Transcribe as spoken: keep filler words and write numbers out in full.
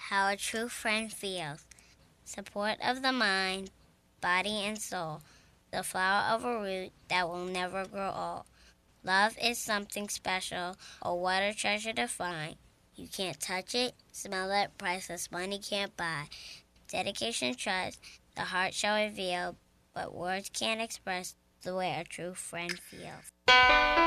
how a true friend feels. Support of the mind, body, and soul. The flower of a root that will never grow old. Love is something special. Oh, what a treasure to find. You can't touch it, smell it, priceless money can't buy. Dedication, trust, the heart shall reveal, but words can't express the way a true friend feels.